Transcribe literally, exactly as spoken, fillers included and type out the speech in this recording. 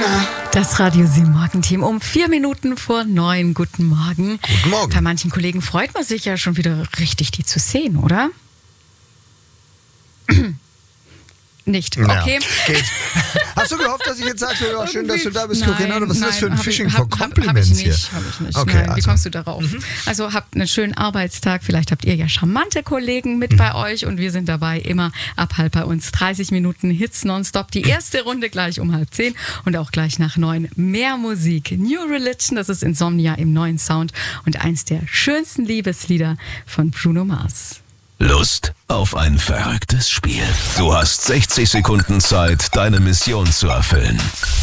Das Radio sieben Morgenteam um vier Minuten vor neun. Guten Morgen. Guten Morgen. Bei manchen Kollegen freut man sich ja schon wieder richtig, die zu sehen, oder? Nicht. Okay. Ja, geht. Hast du gehofft, dass ich jetzt sage, ja, schön, dass du da bist, Nein, Corinna? Oder was ist das für ein nein, Fishing hab ich- for hab- Compliments hab ich hier? nicht, Hab ich nicht. Okay, Nein, wie also. kommst du darauf? Mhm. Also habt einen schönen Arbeitstag. Vielleicht habt ihr ja charmante Kollegen mit mhm. bei euch und wir sind dabei immer ab halb bei uns. dreißig Minuten Hits nonstop. Die erste Runde gleich um halb zehn und auch gleich nach neun mehr Musik. New Religion, das ist Insomnia im neuen Sound und eins der schönsten Liebeslieder von Bruno Mars. Lust auf ein verrücktes Spiel? Du hast sechzig Sekunden Zeit, deine Mission zu erfüllen.